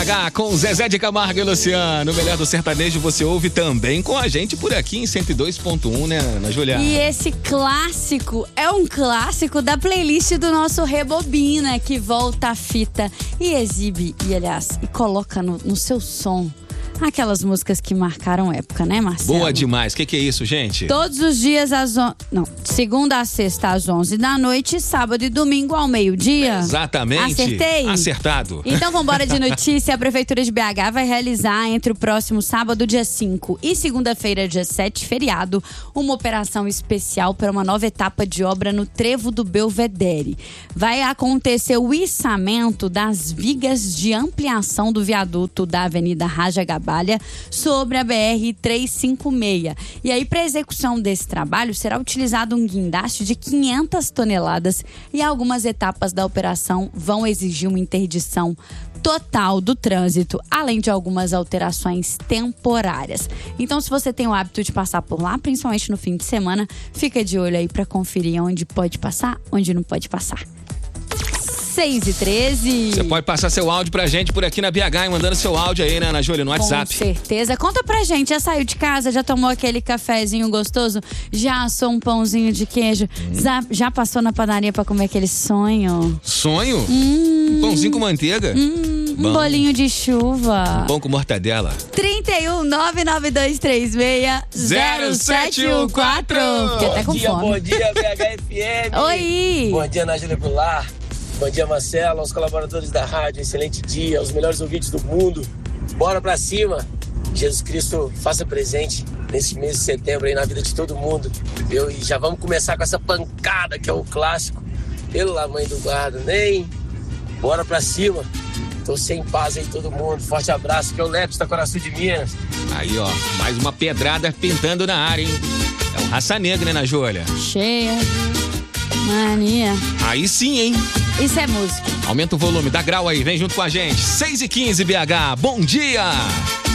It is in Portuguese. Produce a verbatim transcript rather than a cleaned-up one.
H com Zezé de Camargo e Luciano. O melhor do sertanejo você ouve também com a gente por aqui em cento e dois ponto um, né, Ana Juliana? E esse clássico é um clássico da playlist do nosso Rebobina, que volta a fita e exibe, e aliás, e coloca no, no seu som aquelas músicas que marcaram época, né, Marcelo? Boa demais. O que, que é isso, gente? Todos os dias às on... Não, segunda a sexta às onze da noite, sábado e domingo ao meio-dia. Exatamente. Acertei? Acertado. Então vambora de notícia. A Prefeitura de B H vai realizar entre o próximo sábado, dia cinco, e segunda-feira, dia sete, feriado, uma operação especial para uma nova etapa de obra no Trevo do Belvedere. Vai acontecer o içamento das vigas de ampliação do viaduto da Avenida Raja Gabá sobre a B R trezentos e cinquenta e seis. E aí, para a execução desse trabalho, será utilizado um guindaste de quinhentas toneladas e algumas etapas da operação vão exigir uma interdição total do trânsito, além de algumas alterações temporárias. Então, se você tem o hábito de passar por lá, principalmente no fim de semana, fica de olho aí para conferir onde pode passar, onde não pode passar. seis e treze. Você pode passar seu áudio pra gente por aqui na B H e mandando seu áudio aí, né, Ana Júlia, no WhatsApp. Com certeza. Conta pra gente, já saiu de casa, já tomou aquele cafezinho gostoso? Já assou um pãozinho de queijo? Hum. Já, já passou na padaria pra comer aquele sonho? Sonho? Hum. Um pãozinho com manteiga? Hum. Um bolinho de chuva? Um pão com mortadela? trinta e um, nove nove dois três seis, zero sete um quatro. Fiquei até com bom dia, fome. bom dia, B H F M. Oi. Bom dia, Ana Júlia Goulart. Bom dia, Marcelo, aos colaboradores da rádio, excelente dia, aos melhores ouvintes do mundo. Bora pra cima. Jesus Cristo faça presente nesse mês de setembro aí na vida de todo mundo. Entendeu? E já vamos começar com essa pancada que é o clássico. Pela mãe do guarda, nem. Bora pra cima. Tô sem paz aí todo mundo. Forte abraço, que é o Lepes da Coração de Minas. Aí, ó, mais uma pedrada pintando na área, hein? É o Raça Negra, né, Ana Júlia? Cheia. Mania. Aí sim, hein? Isso é música. Aumenta o volume, dá grau aí, vem junto com a gente. seis e quinze, B H, bom dia!